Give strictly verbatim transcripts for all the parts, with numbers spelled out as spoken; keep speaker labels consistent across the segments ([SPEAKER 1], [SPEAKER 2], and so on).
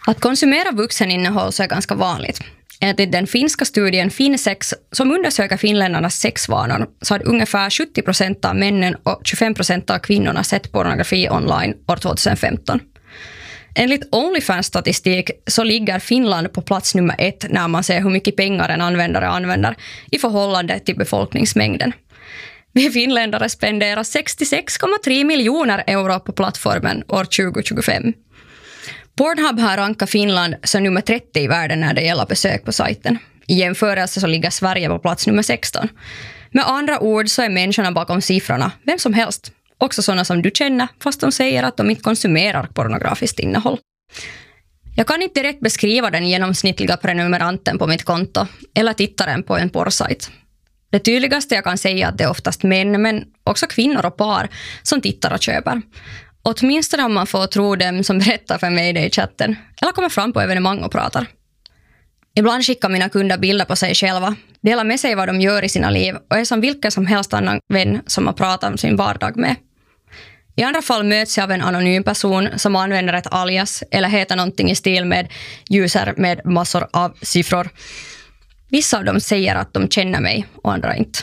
[SPEAKER 1] Att konsumera vuxeninnehåll så är ganska vanligt. Enligt den finska studien Finsex som undersöker finländarnas sexvanor så hade ungefär sjuttio procent av männen och tjugofem procent av kvinnorna sett pornografi online år tjugohundrafemton. Enligt OnlyFans-statistik så ligger Finland på plats nummer ett när man ser hur mycket pengar en användare använder i förhållande till befolkningsmängden. Vi finländare spenderar sextiosex komma tre miljoner euro på plattformen år tjugohundratjugofem. Pornhub har rankat Finland som nummer trettio i världen när det gäller besök på sajten. I jämförelse så ligger Sverige på plats nummer sexton. Med andra ord så är människorna bakom siffrorna vem som helst. Också sådana som du känner fast de säger att de inte konsumerar pornografiskt innehåll. Jag kan inte direkt beskriva den genomsnittliga prenumeranten på mitt konto eller tittaren på en porrsajt. Det tydligaste jag kan säga är att det är oftast män men också kvinnor och par som tittar och köper. Åtminstone om man får tro dem som berättar för mig det i chatten eller kommer fram på evenemang och pratar. Ibland skickar mina kunder bilder på sig själva, delar med sig vad de gör i sina liv och är som vilken som helst annan vän som man pratar om sin vardag med. I andra fall möts jag av en anonym person som använder ett alias eller heter någonting i stil med user med massor av siffror. Vissa av dem säger att de känner mig och andra inte.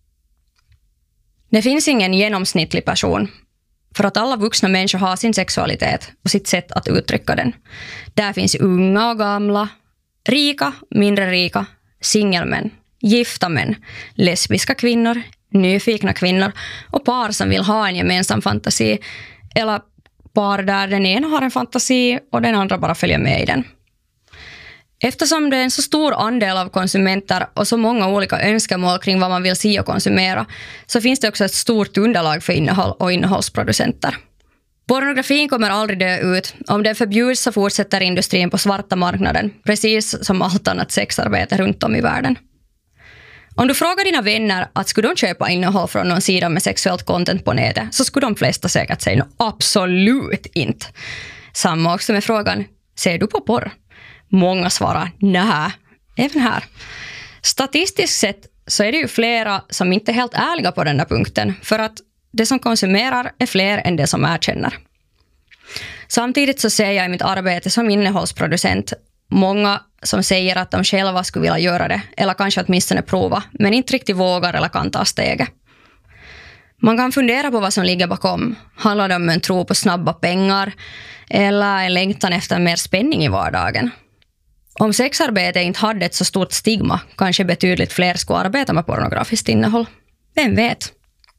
[SPEAKER 1] Det finns ingen genomsnittlig person. För att alla vuxna människor har sin sexualitet och sitt sätt att uttrycka den. Där finns unga och gamla, rika, mindre rika, singelmän, gifta män, lesbiska kvinnor, nyfikna kvinnor och par som vill ha en gemensam fantasi eller par där den ena har en fantasi och den andra bara följer med i den. Eftersom det är en så stor andel av konsumenter och så många olika önskemål kring vad man vill se och konsumera så finns det också ett stort underlag för innehåll och innehållsproducenter. Pornografin kommer aldrig dö ut. Om det förbjuds så fortsätter industrin på svarta marknaden, precis som allt annat sexarbete runt om i världen. Om du frågar dina vänner att skulle de köpa innehåll från någon sida med sexuellt content på nätet så skulle de flesta säkert säga absolut inte. Samma också med frågan, ser du på porr? Många svarar nej, även här. Statistiskt sett så är det ju flera som inte är helt ärliga på den där punkten för att det som konsumerar är fler än det som erkänner. Samtidigt så ser jag i mitt arbete som innehållsproducent många som säger att de själva skulle vilja göra det eller kanske åtminstone prova men inte riktigt vågar eller kan ta steget. Man kan fundera på vad som ligger bakom. Handlar det om en tro på snabba pengar eller en längtan efter mer spänning i vardagen? Om sexarbete inte hade ett så stort stigma kanske betydligt fler skulle arbeta med pornografiskt innehåll. Vem vet?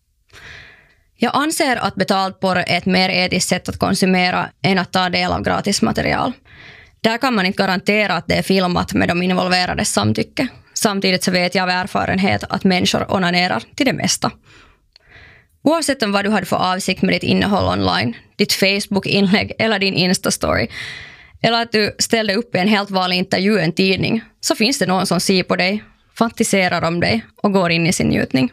[SPEAKER 1] Jag anser att betald porr är ett mer etiskt sätt att konsumera än att ta del av gratis material. Där kan man inte garantera att det är filmat med de involverades samtycke. Samtidigt så vet jag av erfarenhet att människor onanerar till det mesta. Oavsett om vad du hade för avsikt med ditt innehåll online, ditt Facebook-inlägg eller din Insta-story, eller att du ställde upp i en helt vanlig intervju i en tidning, så finns det någon som ser på dig, fantiserar om dig och går in i sin njutning.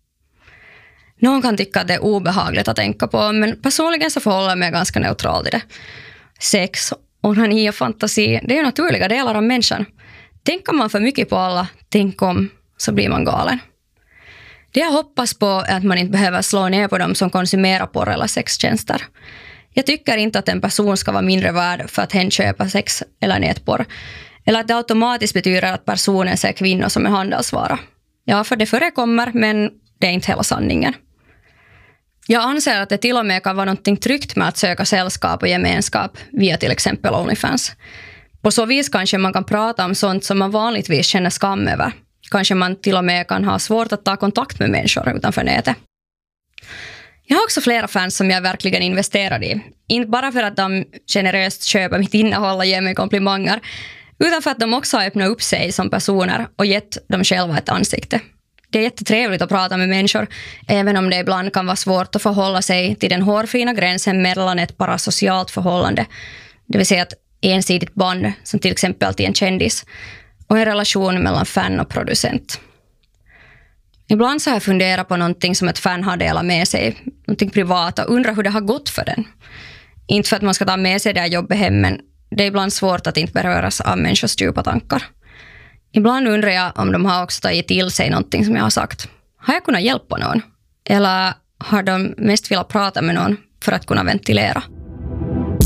[SPEAKER 1] Någon kan tycka att det är obehagligt att tänka på, men personligen så förhåller jag mig ganska neutral till det. Sex, onani och fantasi, det är ju naturliga delar av människan. Tänker man för mycket på alla, tänk om, så blir man galen. Det jag hoppas på är att man inte behöver slå ner på dem som konsumerar porr eller sextjänster. Jag tycker inte att en person ska vara mindre värd för att hen köper sex eller nätporr. Eller att det automatiskt betyder att personen ser kvinnor som en handelsvara. Ja, för det förekommer, men det är inte hela sanningen. Jag anser att det till och med kan vara något tryggt med att söka sällskap och gemenskap via till exempel OnlyFans. På så vis kanske man kan prata om sånt som man vanligtvis känner skam över. Kanske man till och med kan ha svårt att ta kontakt med människor utanför nätet. Jag har också flera fans som jag verkligen investerar i. Inte bara för att de generöst köper mitt innehåll och ger mig komplimanger, utan för att de också har öppnat upp sig som personer och gett dem själva ett ansikte. Det är jättetrevligt att prata med människor, även om det ibland kan vara svårt att förhålla sig till den hårfina gränsen mellan ett parasocialt förhållande, det vill säga ett ensidigt band som till exempel till en kändis, och en relation mellan fan och producent. Ibland så har jag funderat på någonting som ett fan har delat med sig, någonting privat, och undrar hur det har gått för den. Inte för att man ska ta med sig det här jobbet hem, men det är ibland svårt att inte beröras av människors djupa tankar. Ibland undrar jag om de har också tagit till sig någonting som jag har sagt. Har jag kunnat hjälpa någon? Eller har de mest velat prata med någon för att kunna ventilera?